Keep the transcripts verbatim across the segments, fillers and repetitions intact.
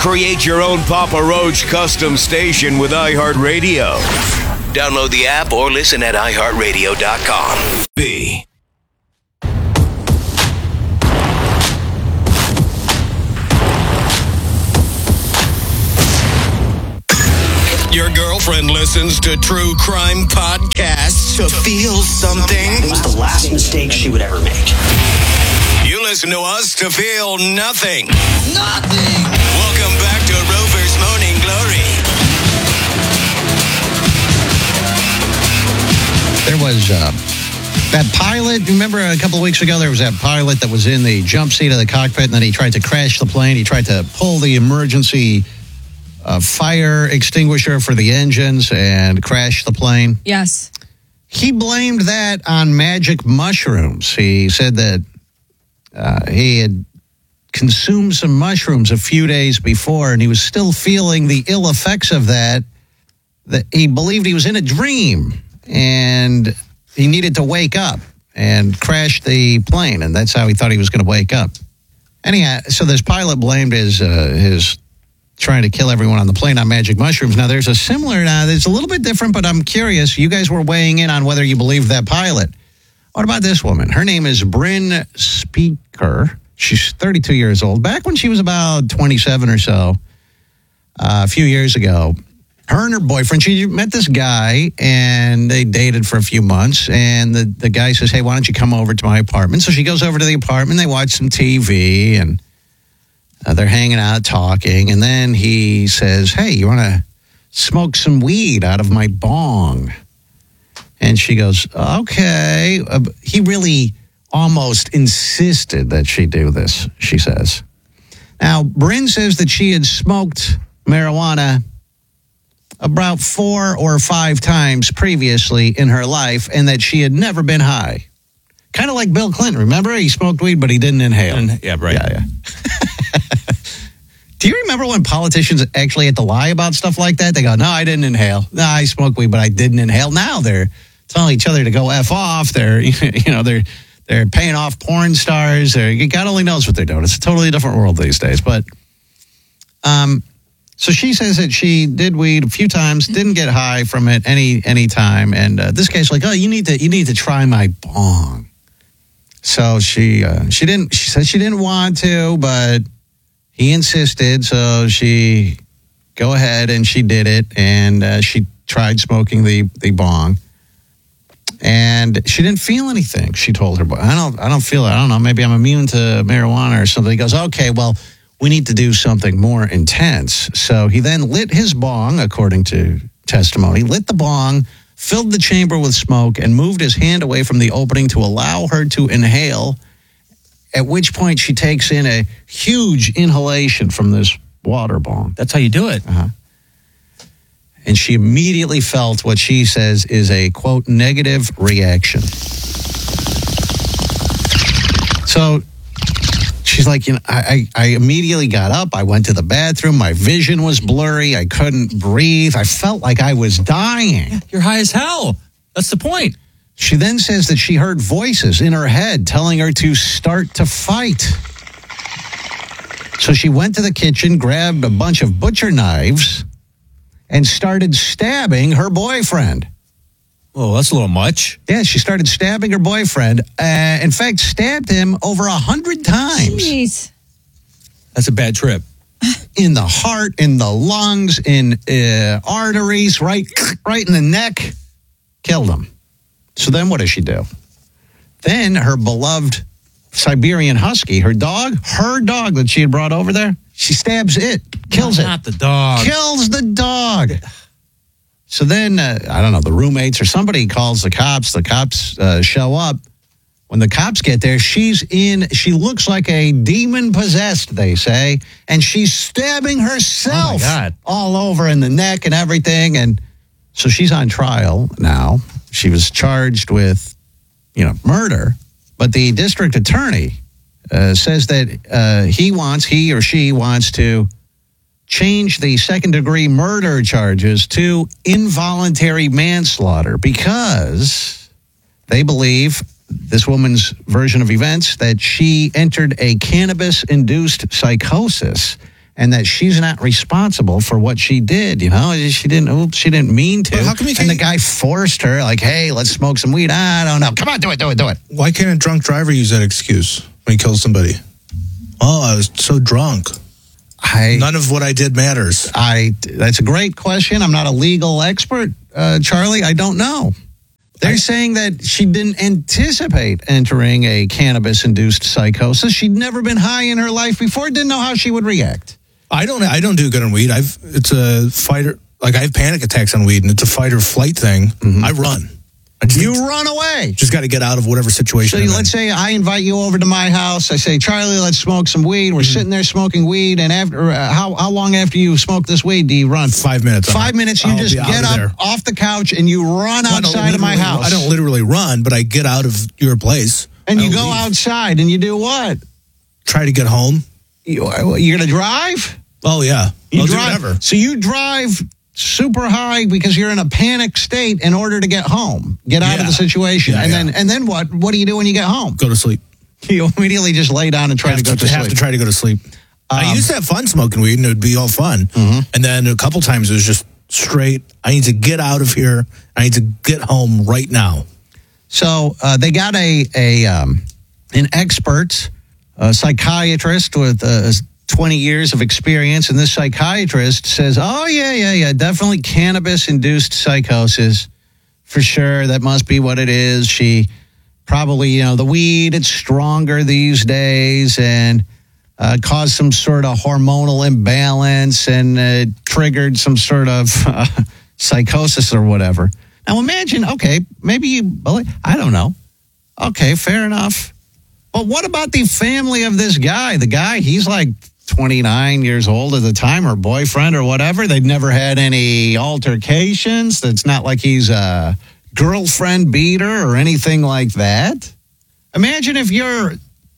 Create your own Papa Roach custom station with iHeartRadio. Download the app or listen at i heart radio dot com. B. Your girlfriend listens to true crime podcasts to feel something. It was the last mistake she would ever make. You listen to us to feel nothing. Nothing! Welcome back to Rover's Morning Glory. There was uh, that pilot. Remember a couple of weeks ago, there was that pilot that was in the jump seat of the cockpit, and then he tried to crash the plane. He tried to pull the emergency uh, fire extinguisher for the engines and crash the plane. Yes. He blamed that on magic mushrooms. He said that uh, he had consumed some mushrooms a few days before, and he was still feeling the ill effects of that. That he believed he was in a dream, and he needed to wake up and crash the plane, and that's how he thought he was going to wake up. Anyhow, so this pilot blamed his uh, his trying to kill everyone on the plane on magic mushrooms. Now, there's a similar, now, it's a little bit different, but I'm curious. You guys were weighing in on whether you believe that pilot. What about this woman? Her name is Bryn Speaker. She's thirty-two years old. Back when she was about twenty-seven or so, uh, a few years ago, her and her boyfriend, she met this guy, and they dated for a few months, and the, the guy says, hey, why don't you come over to my apartment? So she goes over to the apartment, they watch some T V, and uh, they're hanging out, talking, and then he says, hey, you want to smoke some weed out of my bong? And she goes, okay. Uh, he really almost insisted that she do this, she says. Now, Bryn says that she had smoked marijuana about four or five times previously in her life, and that she had never been high. Kind of like Bill Clinton. Remember? He smoked weed, but he didn't inhale. And, yeah, right. Yeah, yeah. Do you remember when politicians actually had to lie about stuff like that? They go, no, I didn't inhale. No, I smoked weed, but I didn't inhale. Now they're telling each other to go F off. They're, you know, they're they're paying off porn stars. They're, God only knows what they're doing. It's a totally different world these days. But um, so she says that she did weed a few times, didn't get high from it any any time. And uh, this guy's like, oh, you need to you need to try my bong. So she uh, she didn't. She said she didn't want to, but he insisted. So she go ahead and she did it, and uh, she tried smoking the the bong. And she didn't feel anything. She told her, I don't, I don't feel it. I don't know. Maybe I'm immune to marijuana or something. He goes, okay, well, we need to do something more intense. So he then lit his bong, according to testimony, lit the bong, filled the chamber with smoke, and moved his hand away from the opening to allow her to inhale, at which point she takes in a huge inhalation from this water bong. That's how you do it. Uh-huh. And she immediately felt what she says is a, quote, negative reaction. So she's like, you know, I, I immediately got up. I went to the bathroom. My vision was blurry. I couldn't breathe. I felt like I was dying. Yeah, you're high as hell. That's the point. She then says that she heard voices in her head telling her to start to fight. So she went to the kitchen, grabbed a bunch of butcher knives, and started stabbing her boyfriend. Oh, that's a little much. Yeah, she started stabbing her boyfriend. Uh, in fact, stabbed him over a hundred times. Jeez. That's a bad trip. In the heart, in the lungs, in uh, arteries, right, right in the neck. Killed him. So then what does she do? Then her beloved Siberian Husky, her dog, her dog that she had brought over there, she stabs it, kills not, it. Not the dog. Kills the dog. So then, uh, I don't know, the roommates or somebody calls the cops. The cops uh, show up. When the cops get there, she's in, she looks like a demon possessed, they say, and she's stabbing herself oh my God. all over in the neck and everything. And so she's on trial now. She was charged with, you know, murder. But the district attorney uh, says that uh, he wants, he or she wants to change the second-degree murder charges to involuntary manslaughter because they believe, this woman's version of events, that she entered a cannabis-induced psychosis and that she's not responsible for what she did. You know, she didn't. Oops, she didn't mean to. But how come you and the can't- guy forced her, like, "Hey, let's smoke some weed." I don't know. Come on, do it, do it, do it. Why can't a drunk driver use that excuse when he kills somebody? Oh, I was so drunk. I, None of what I did matters. I. That's a great question. I'm not a legal expert, uh, Charlie. I don't know. They're I- saying that she didn't anticipate entering a cannabis-induced psychosis. She'd never been high in her life before. Didn't know how she would react. I don't. I don't do good on weed. I've. It's a fighter. Like I have panic attacks on weed, and it's a fight or flight thing. Mm-hmm. I run. I just, You run away. just got to get out of whatever situation. So I'm in. let's say I invite you over to my house. I say, Charlie, let's smoke some weed. We're sitting there smoking weed, and after uh, how how long after you smoke this weed do you run? Five minutes. I'm- Five minutes. You I'll just be out get of up there. off the couch and you run Well, I don't outside of my literally- house. I don't literally run, but I get out of your place. and I you don't go leave. outside and you do what? Try to get home. You, you're going to drive? Oh yeah, You I'll do drive. whatever. So you drive super high because you're in a panic state in order to get home, get out of Yeah. the situation, Yeah, and yeah. then and then what? What do you do when you get home? Go to sleep. You immediately just lay down and try have to go to, have sleep. to try to go to sleep. I Um, used to have fun smoking weed, and it would be all fun. Mm-hmm. And then a couple times it was just straight. I need to get out of here. I need to get home right now. So uh, they got a a um, an expert, a psychiatrist with uh, twenty years of experience, and this psychiatrist says, "Oh yeah, yeah, yeah, definitely cannabis-induced psychosis for sure. That must be what it is. She probably, you know, the weed. It's stronger these days, and uh, caused some sort of hormonal imbalance, and uh, triggered some sort of uh, psychosis or whatever." Now imagine, okay, maybe you, I don't know. Okay, fair enough. But what about the family of this guy? The guy, he's like twenty-nine years old at the time, or boyfriend or whatever. They've never had any altercations. It's not like he's a girlfriend beater or anything like that. Imagine if your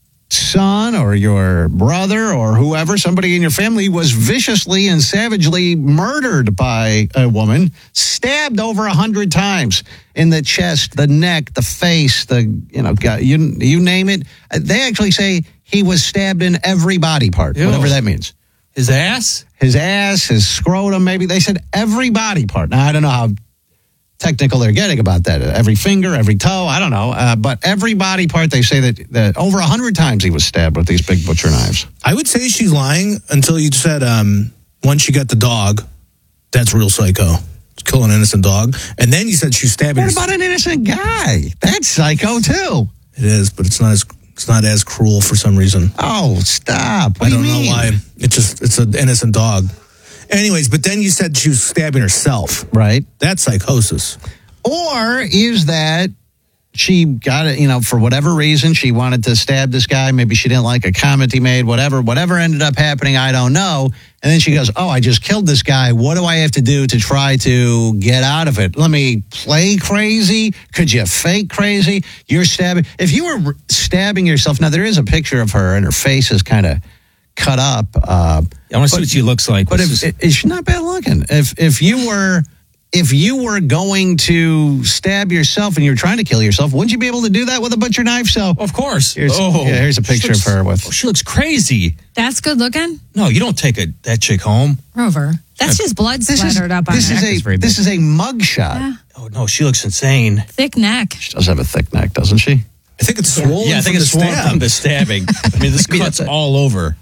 son or your brother or whoever, somebody in your family, was viciously and savagely murdered by a woman, stabbed over a hundred times in the chest, the neck, the face, the, you know, you, you name it. They actually say he was stabbed in every body part, Ew. whatever that means. His ass? His ass, his scrotum, maybe. They said every body part. Now, I don't know how technical they're getting about that. Every finger, every toe, I don't know. Uh, but every body part, they say that, that over a hundred times he was stabbed with these big butcher knives. I would say she's lying until you said um, once you got the dog, that's real psycho. Kill an innocent dog. And then you said she's stabbing What herself. about an innocent guy? That's psycho, too. It is, but it's not as it's not as cruel for some reason. Oh, stop. What I do don't you mean? know why. It's just it's an innocent dog. Anyways, but then you said she was stabbing herself. Right. That's psychosis. Or is that she got it, you know, for whatever reason, she wanted to stab this guy. Maybe she didn't like a comment he made, whatever. Whatever ended up happening, I don't know. And then she goes, oh, I just killed this guy. What do I have to do to try to get out of it? Let me play crazy? Could you fake crazy? You're stabbing. If you were stabbing yourself, now there is a picture of her and her face is kind of cut up. Uh, I want to see what she looks like. but This if, is- she's not bad looking. If if you were if you were going to stab yourself and you're trying to kill yourself, wouldn't you be able to do that with a butcher knife? So of course. here's, oh, yeah, here's a she picture looks- of her with. oh, she looks crazy. That's good looking, No, you don't take a that chick home. Rover. That's just blood This is splattered up on this her. is Neck is a very this big. is a mug shot. Yeah. Oh no, she looks insane. Thick neck. She does have a thick neck, doesn't she? I think it's swollen. Yeah, I think from it's the swollen stab. from the stabbing. I mean, this Maybe cuts that's it. all over.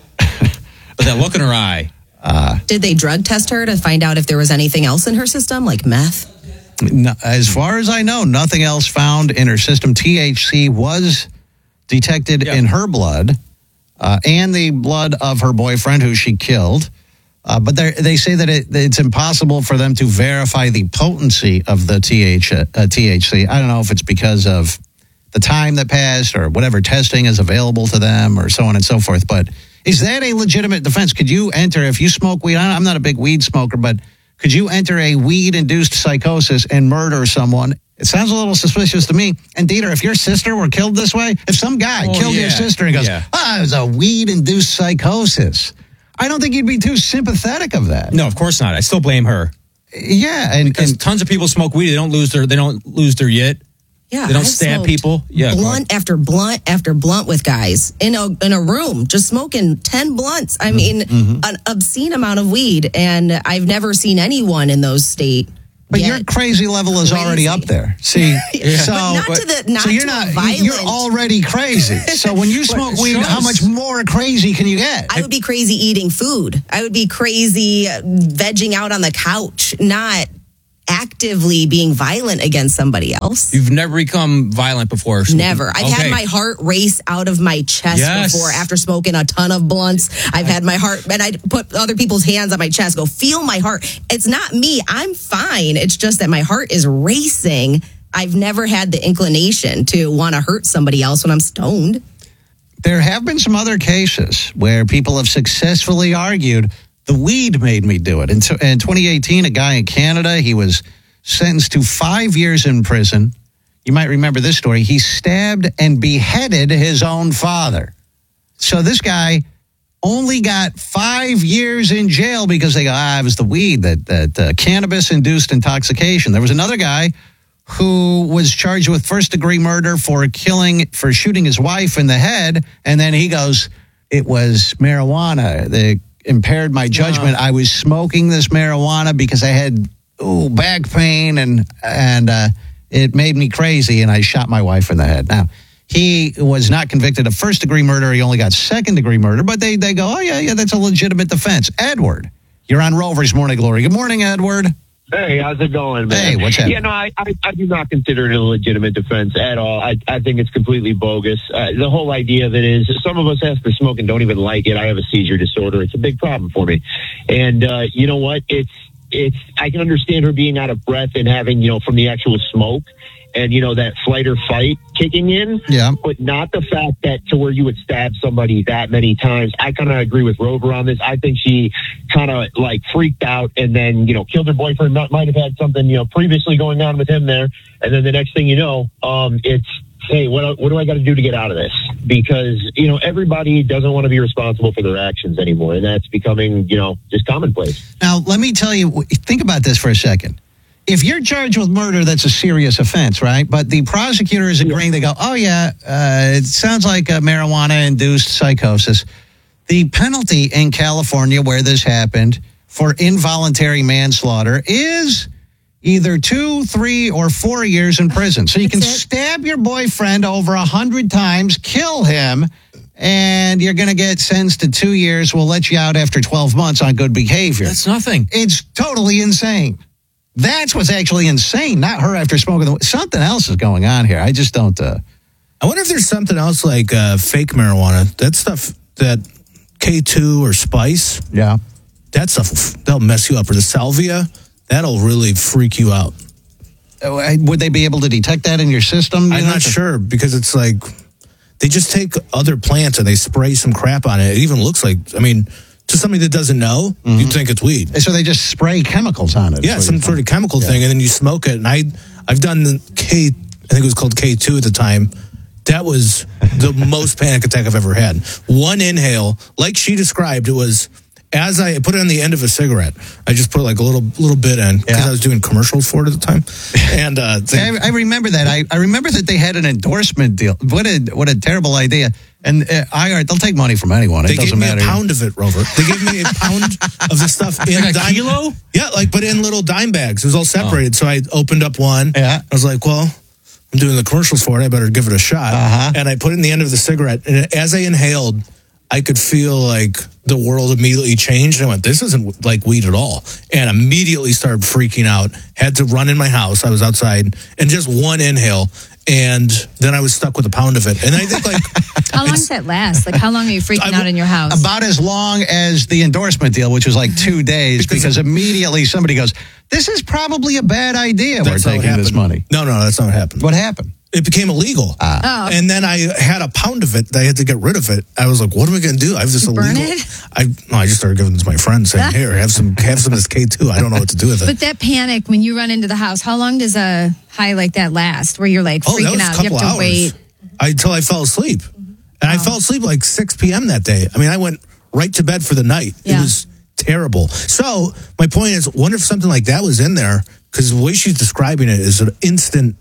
But that look in her eye. Did they drug test her to find out if there was anything else in her system, like meth? No, as far as I know, nothing else found in her system. T H C was detected Yeah. in her blood uh, and the blood of her boyfriend, who she killed. Uh, but they they say that it, it's impossible for them to verify the potency of the T H, uh, T H C. I don't know if it's because of the time that passed or whatever testing is available to them or so on and so forth. But is that a legitimate defense? Could you enter, if you smoke weed, I'm not a big weed smoker, but could you enter a weed-induced psychosis and murder someone? It sounds a little suspicious to me. And Dieter, if your sister were killed this way, if some guy Oh, killed yeah. your sister and goes, Yeah. ah, it was a weed-induced psychosis, I don't think you'd be too sympathetic of that. No, of course not. I still blame her. Yeah, and, Because and tons of people smoke weed. They don't lose their. They don't lose their yit. Yeah, They don't I've stab smoked people? Yeah, go blunt after blunt after blunt with guys in a in a room, just smoking ten blunts. I mean, Mm-hmm. an obscene amount of weed, and I've never seen anyone in those state. But get your crazy level is already crazy. up there. See, so But not to the- not so you're to a not violent- you're already crazy. So when you smoke weed, how much more crazy can you get? I would be crazy eating food. I would be crazy uh, vegging out on the couch, not actively being violent against somebody else. You've never become violent before. smoking. Never. I've had Okay. my heart race out of my chest Yes. before after smoking a ton of blunts. I've had my heart, and I put other people's hands on my chest, go feel my heart. It's not me. I'm fine. It's just that my heart is racing. I've never had the inclination to want to hurt somebody else when I'm stoned. There have been some other cases where people have successfully argued the weed made me do it. In, t- in twenty eighteen, a guy in Canada, he was sentenced to five years in prison. You might remember this story. He stabbed and beheaded his own father. So this guy only got five years in jail because they go, ah, it was the weed, that, that uh, cannabis-induced intoxication. There was another guy who was charged with first-degree murder for killing, for shooting his wife in the head, and then he goes, it was marijuana that impaired my judgment. I was smoking this marijuana because I had ooh, back pain, and and uh, it made me crazy, and I shot my wife in the head. Now, he was not convicted of first-degree murder. He only got second-degree murder, but they, they go, oh, yeah, yeah, that's a legitimate defense. Edward, you're on Rover's Morning Glory. Good morning, Edward. Hey, how's it going, man? Hey, what's happening? Yeah, no, I, I, I do not consider it a legitimate defense at all. I, I think it's completely bogus. Uh, the whole idea of it is some of us after smoking don't even like it. I have a seizure disorder. It's a big problem for me. And uh, you know what? It's it's. I can understand her being out of breath and having, you know, from the actual smoke and, you know, that flight or fight kicking in. Yeah. But not the fact that to where you would stab somebody that many times. I kind of agree with Rover on this. I think she kind of like freaked out and then, you know, killed her boyfriend. Might, might have had something, you know, previously going on with him there. And then the next thing you know, um, it's, hey, what, what do I got to do to get out of this? Because, you know, everybody doesn't want to be responsible for their actions anymore. And that's becoming, you know, just commonplace. Now, let me tell you, think about this for a second. If you're charged with murder, that's a serious offense, right? But the prosecutor is agreeing. They go, oh, yeah, uh, it sounds like a marijuana-induced psychosis. The penalty in California where this happened for involuntary manslaughter is either two, three, or four years in prison. So you can stab your boyfriend over a hundred times, kill him, and you're going to get sentenced to two years. We'll let you out after twelve months on good behavior. That's nothing. It's totally insane. That's what's actually insane, not her after smoking. The, something else is going on here. I just don't. Uh, I wonder if there's something else like uh, fake marijuana. That stuff, that K two or Spice, yeah. that stuff, that'll mess you up. Or the Salvia, that'll really freak you out. Uh, Would they be able to detect that in your system? I'm not sure because it's like they just take other plants and they spray some crap on it. It even looks like, I mean, to somebody that doesn't know, mm-hmm. you'd think it's weed. So they just spray chemicals on it. Yeah, some sort of chemical yeah. thing, and then you smoke it. And I, I've done the K, I think it was called K two at the time. That was the most panic attack I've ever had. One inhale, like she described, it was as I put it on the end of a cigarette. I just put like a little little bit in because yeah. I was doing commercials for it at the time. And uh, I, I remember that. I, I remember that they had an endorsement deal. What a what a terrible idea. And uh, I they'll take money from anyone. It they doesn't gave me matter. a pound of it, Rover. They gave me a pound of the stuff in like a dime, kilo. Yeah, like but in little dime bags. It was all separated. Oh. So I opened up one. Yeah. I was like, well, I'm doing the commercials for it. I better give it a shot. Uh-huh. And I put it in the end of the cigarette. And as I inhaled, I could feel like the world immediately changed. And I went, this isn't like weed at all. And immediately started freaking out. Had to run in my house. I was outside. And just one inhale. And then I was stuck with a pound of it. And I think like... How long does that last? Like how long are you freaking I, out in your house? About as long as the endorsement deal, which was like two days. Because, because immediately somebody goes, this is probably a bad idea. We're taking this money. No, no, that's not what happened. What happened? It became illegal. Ah. Oh. And then I had a pound of it. I had to get rid of it. I was like, what am I going to do? I have this Burn illegal. it? I no, I just started giving it to my friends saying, here, have some have some of this K two. I don't know what to do with it. But that panic when you run into the house, how long does a high like that last where you're like oh, that freaking was out? A couple You have to hours. wait. I, until I fell asleep. And I fell asleep like six p.m. that day. I mean, I went right to bed for the night. Yeah. It was terrible. So my point is, wonder if something like that was in there, because the way she's describing it is an instant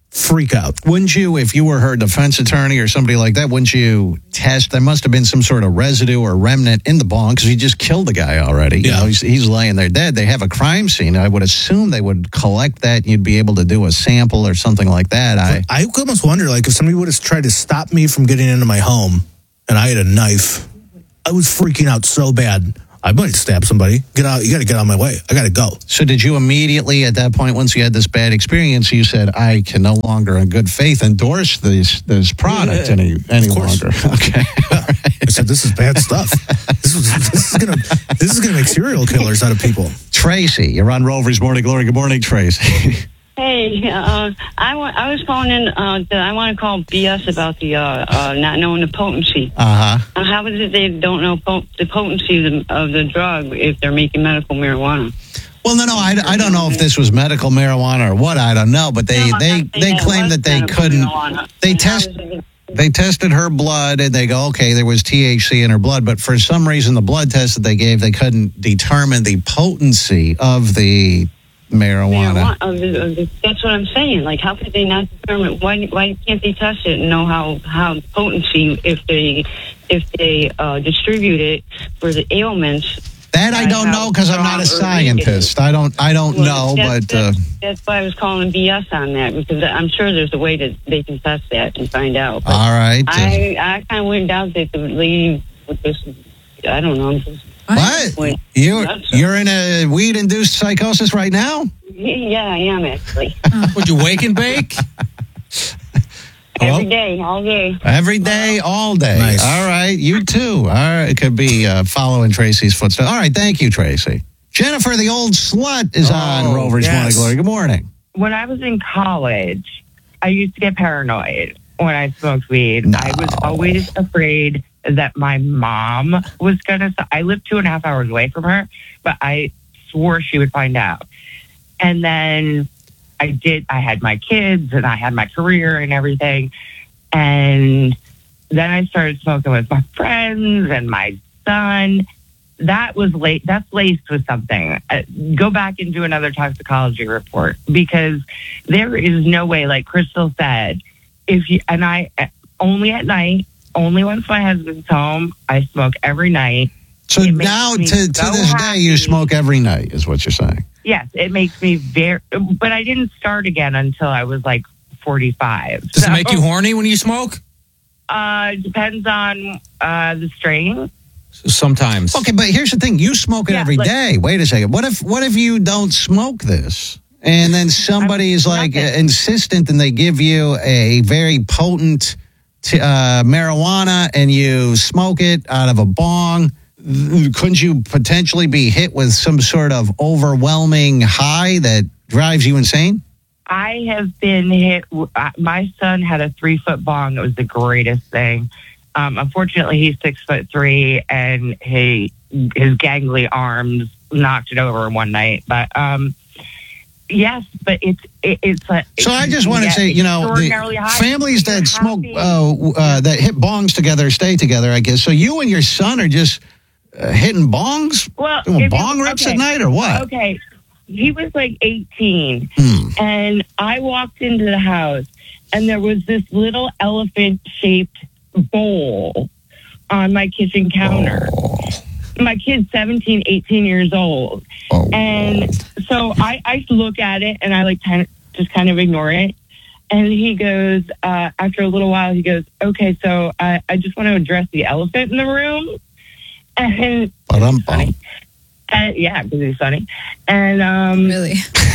freak out. Wouldn't you, if you were her defense attorney or somebody like that, wouldn't you test? There must have been some sort of residue or remnant in the bong because he just killed the guy already. You Yeah. know, he's, he's laying there dead. They have a crime scene. I would assume they would collect that. And you'd be able to do a sample or something like that. I I almost wonder, like, if somebody would have tried to stop me from getting into my home and I had a knife, I was freaking out so bad. I might stab somebody. Get out! You got to get out of my way. I got to go. So did you immediately at that point, once you had this bad experience, you said, I can no longer in good faith endorse this this product Yeah, any any of course. longer? Okay. Yeah. I said, this is bad stuff. This, was, this is gonna this is gonna make serial killers out of people. Tracy, you're on Rover's Morning Glory. Good morning, Tracy. Hey, uh, I, wa- I was calling in. Uh, the, I want to call B S about the uh, uh, not knowing the potency. Uh-huh. Uh, how is it they don't know po- the potency of the, of the drug if they're making medical marijuana? Well, no, no, I, I don't know if this was medical marijuana or what. I don't know, but they No, they, I'm they saying it claim was that they medical couldn't. marijuana. They And test. how is it- They tested her blood and they go, okay, there was T H C in her blood, but for some reason, the blood test that they gave, they couldn't determine the potency of the marijuana. marijuana of the, of the, that's what I'm saying. Like, how could they not determine? Why why can't they test it and know how how potency if they if they uh, distribute it for the ailments? That I don't know because I'm not a scientist. I don't I don't know, that's, but uh, that's, that's why I was calling B S on that because I'm sure there's a way that they can test that and find out. But all right. I I kind of went down that the lady with this. I don't know. Just, What? went You nuts. you're in a weed induced psychosis right now? Yeah, I am actually. Would you wake and bake? Every day, all day. Every day, all day. Nice. All right, you too. All right, it could be uh, following Tracy's footsteps. All right, thank you, Tracy. Jennifer, the old slut, is Oh, on Rover's yes. Morning Glory. Good morning. When I was in college, I used to get paranoid when I smoked weed. No. I was always afraid that my mom was going to. I lived two and a half hours away from her, but I swore she would find out. And then I did. I had my kids and I had my career and everything. And then I started smoking with my friends and my son. That was late. That's laced with something. Uh, go back and do another toxicology report because there is no way, like Crystal said, if you, and I only at night, only once my husband's home, I smoke every night. So It makes now, me to, to so this day, you happy. smoke every night, is what you're saying. Yes, it makes me very, but I didn't start again until I was like forty-five. Does So, it make you horny when you smoke? Uh, depends on uh, the strain. Sometimes. Okay, but here's the thing: you smoke it Yeah, every like- day. Wait a second. What if what if you don't smoke this, and then somebody is like uh, nothing. insistent, and they give you a very potent t- uh, marijuana, and you smoke it out of a bong? Couldn't you potentially be hit with some sort of overwhelming high that drives you insane? I have been hit. uh, My son had a three foot bong. It was the greatest thing. Um, unfortunately, he's six foot three, and he his gangly arms knocked it over one night. But um, yes, but it's it, it's a. So I just want to yeah, say, you know, extraordinarily the high. families You're that smoke, happy. uh, uh, that hit bongs together, stay together, I guess. So you and your son are just uh, hitting bongs, Well, doing if you- bong rips okay. at night, or what? Okay, he was like eighteen, Hmm. and I walked into the house, and there was this little elephant-shaped bowl on my kitchen counter. My kid's seventeen, eighteen years old. Oh. And so I, I look at it and I like kind of just kind of ignore it. And he goes, uh, after a little while, he goes, okay, so I, I just want to address the elephant in the room. And, Ba-dum-bum. and yeah, because he's funny. And, um, Really?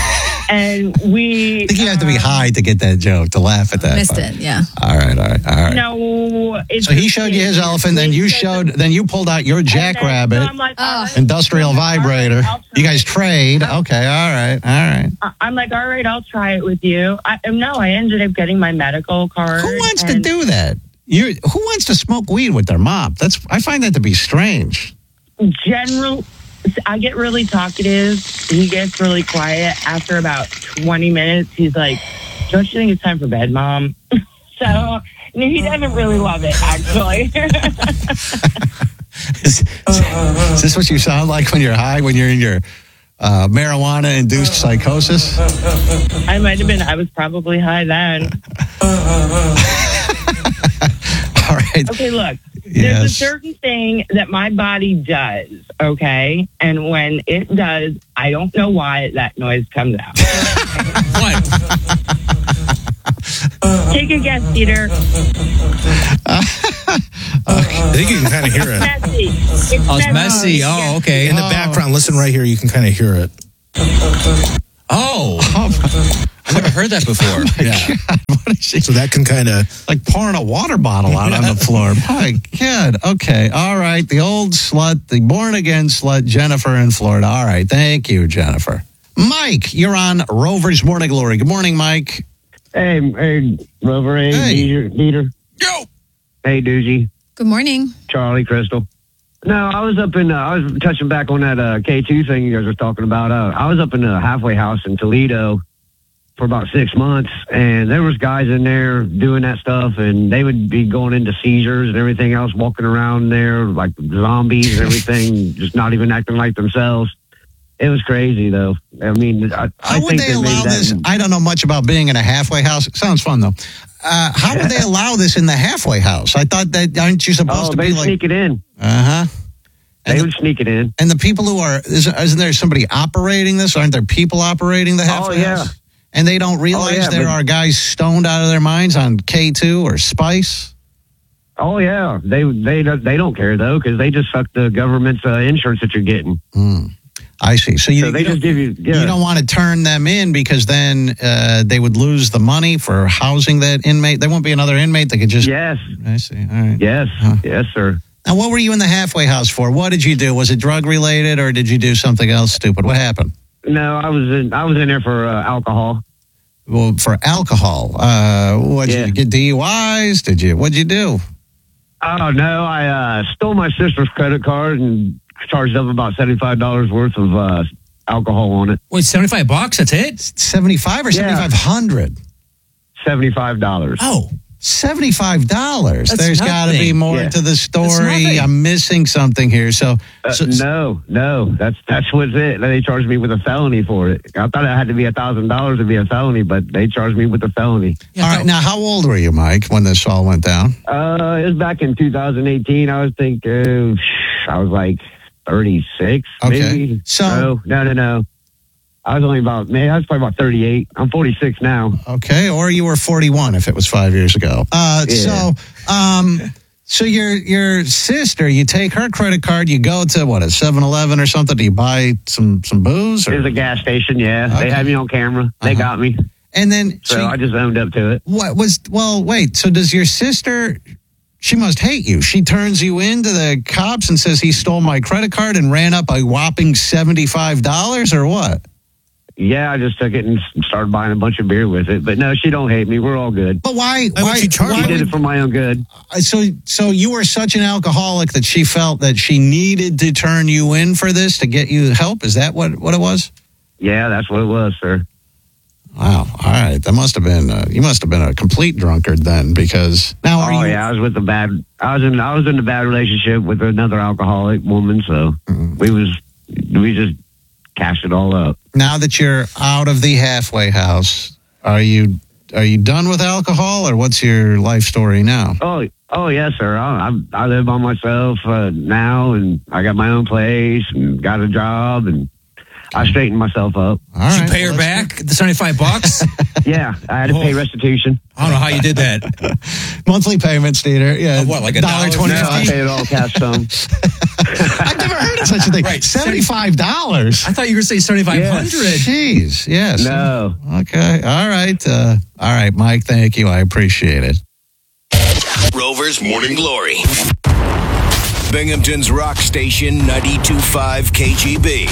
and we. I think you have to be um, high to get that joke, to laugh at that. Missed part. it, yeah. All right, all right, all right. No. It's So he showed you his elephant, then you showed, then you pulled out your jackrabbit So I'm like, Oh. all right. industrial I'm like, all right, vibrator. I'll try You guys it. trade. Okay, all right, all right. I- I'm like, all right, I'll try it with you. I, no, I ended up getting my medical card. Who wants to and- do that? You who wants to smoke weed with their mom? That's I find that to be strange. General, I get really talkative. He gets really quiet. After about twenty minutes, he's like, don't you think it's time for bed, Mom? So he doesn't really love it, actually. Is, is this what you sound like when you're high? When you're in your uh, marijuana-induced psychosis? I might have been. I was probably high then. All right. Okay, look. There's Yes. a certain thing that my body does, okay? And when it does, I don't know why that noise comes out. What? Take a guess, Peter. I think you can kind of hear it. Messy. It's Oh, it's messy. Oh, okay. In the background, listen right here, you can kind of hear it. Oh. I've never heard that before. Yeah. What is she? So that can kind of, Like pouring a water bottle out on the floor. My God. Okay. All right. The old slut, the born-again slut, Jennifer in Florida. All right. Thank you, Jennifer. Mike, you're on Rover's Morning Glory. Good morning, Mike. Hey, hey, Rover, hey, Hey. Dieter, Dieter. Yo. Hey, Doogie, Good morning. Charlie, Crystal. No, I was up in, uh, I was touching back on that uh, K two thing you guys were talking about. Uh, I was up in a halfway house in Toledo for about six months, and there was guys in there doing that stuff, and they would be going into seizures and everything else, walking around there like zombies and everything, just not even acting like themselves. It was crazy, though. I mean, I, I How would think they that maybe allow that- this? I don't know much about being in a halfway house. It sounds fun, though. Uh, how would they allow this in the halfway house? I thought that, aren't you supposed Oh, to they be would like, sneak it in. uh huh? They would sneak it in. And the people who are, isn't, isn't there somebody operating this? Aren't there people operating the halfway Oh, yeah. house? And they don't realize Oh, yeah, there but- are guys stoned out of their minds on K two or Spice? Oh yeah, they they don't- they don't care though because they just suck the government's uh, insurance that you're getting. Hmm. I see. So you, So they you just don't- give you yeah. you don't want to turn them in because then uh, they would lose the money for housing that inmate. There won't be another inmate that could just. Yes, I see. All right. yes, Huh. yes, sir. Now, what were you in the halfway house for? What did you do? Was it drug related or did you do something else stupid? What happened? No, I was in I was in there for uh, alcohol. Well, for alcohol. Uh, what did Yeah. you get? D U Is? Did you? What'd you do? Oh no, I uh, stole my sister's credit card and charged up about seventy five dollars worth of uh, alcohol on it. Wait, seventy-five bucks? That's it? Seventy-five or Yeah. seventy-five hundred? Seventy five dollars. Oh. Seventy-five dollars. That's There's got to be nothing. more Yeah. to the That's story. nothing. I'm missing something here. So, Uh, so no, no, that's that's what's it. They charged me with a felony for it. I thought it had to be a thousand dollars to be a felony, but they charged me with a felony. Yeah, all right. Now, how old were you, Mike, when this all went down? Uh, it was back in two thousand eighteen. I was thinking, I was like thirty-six, Okay. maybe. So- no, no, no, no. I was only about, man, I was probably about thirty-eight. I'm forty-six now. Okay, or you were forty-one if it was five years ago. Uh, Yeah. So, um, so your your sister, you take her credit card, you go to what a seven eleven or something. Do you buy some some booze? There's Or, a gas station, yeah. Okay. They had me on camera. They Uh-huh. got me. and then, So so I just owned up to it. what was? Well, wait. So does your sister? She must hate you. She turns you into the cops and says he stole my credit card and ran up a whopping seventy-five dollars, or what? Yeah, I just took it and started buying a bunch of beer with it. But no, she don't hate me. We're all good. But why? Why would she charge why She did would- it for my own good. So, so you were such an alcoholic that she felt that she needed to turn you in for this to get you help. Is that what, what it was? Yeah, that's what it was, sir. Wow. All right. That must have been. Uh, you must have been a complete drunkard then, because now are Oh you? yeah, I was with a bad. I was in. I was in a bad relationship with another alcoholic woman. So Mm-hmm. we was. We just cashed it all up. Now that you're out of the halfway house, are you are you done with alcohol, or what's your life story now? Oh, oh yes, sir. I, I, I live by myself uh, now, and I got my own place and got a job, and I straightened myself up. All right. Did you pay her well, back the seventy-five bucks? Yeah, I had to pay Oh. restitution. I don't know how you did that. that's Monthly payments, Dieter. Yeah. Of what, like a dollar dollar No, I twenty-five? paid it all cash sum. I've never heard of such a thing. Right. Seventy-five dollars. I thought you were going to say seventy-five hundred. Jeez. Yes. No. Okay. All right. Uh, all right, Mike. Thank you. I appreciate it. Rover's Morning Glory. Binghamton's Rock Station ninety-two point five K G B.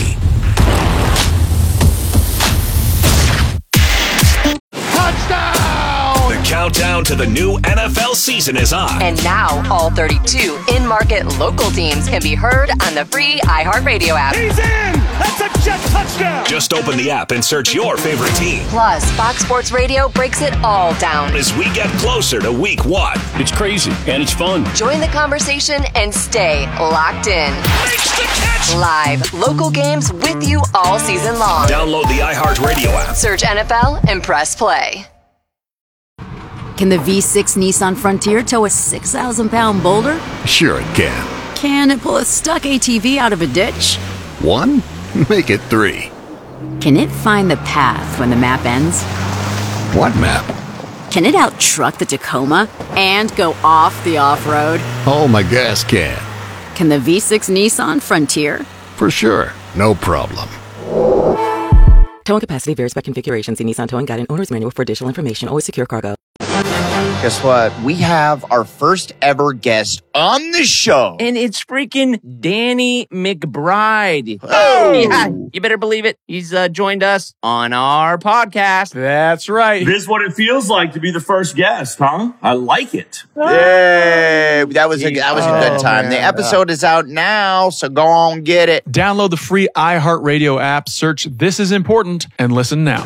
The countdown to the new N F L season is on. And now, all thirty-two in-market local teams can be heard on the free iHeartRadio app. He's in! That's a jet touchdown! Just open the app and search your favorite team Plus, Fox Sports Radio breaks it all down. as we get closer to week one. It's crazy, and it's fun. Join the conversation and stay locked in. Makes the catch! Live, local games with you all season long. Download the iHeartRadio app. Search N F L and press play. Can the V six Nissan Frontier tow a six thousand pound boulder? Sure it can. Can it pull a stuck A T V out of a ditch? One? Make it three. Can it find the path when the map ends? What map? Can it out-truck the Tacoma and go off the off-road? Oh, my gas can. Can the V six Nissan Frontier? For sure. No problem. Towing capacity varies by configuration. See Nissan Towing Guide and Owner's Manual for additional information. Always secure cargo. Guess what? We have our first ever guest on the show. And it's freaking Danny McBride. Oh! Yeah, you better believe it. He's uh, joined us on our podcast. That's right. This is what it feels like to be the first guest, huh? I like it. Yay! That was a, that was a good time. Oh, the man. episode is out now, so go on, get it. Download the free iHeartRadio app, search This Is Important, and listen now.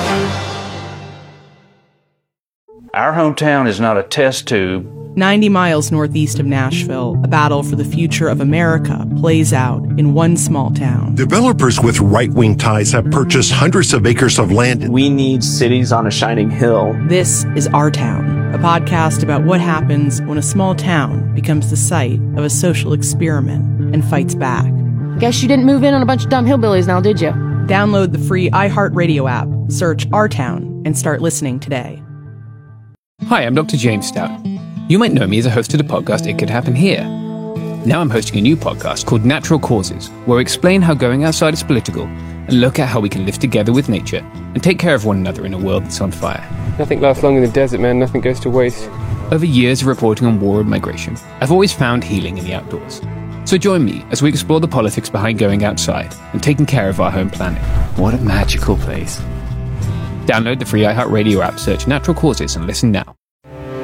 Our hometown is not a test tube. ninety miles northeast of Nashville, a battle for the future of America plays out in one small town. Developers with right-wing ties have purchased hundreds of acres of land. We need cities on a shining hill. This is Our Town, a podcast about what happens when a small town becomes the site of a social experiment and fights back. Guess you didn't move in on a bunch of dumb hillbillies now, did you? Download the free iHeartRadio app, search Our Town, and start listening today. Hi, I'm Doctor James Stout. You might know me as a host of the podcast It Could Happen Here. Now I'm hosting a new podcast called Natural Causes, where we explain how going outside is political and look at how we can live together with nature and take care of one another in a world that's on fire. Nothing lasts long in the desert, man. Nothing goes to waste. Over years of reporting on war and migration, I've always found healing in the outdoors. So join me as we explore the politics behind going outside and taking care of our home planet. What a magical place. Download the free iHeartRadio app, search Natural Causes, and listen now.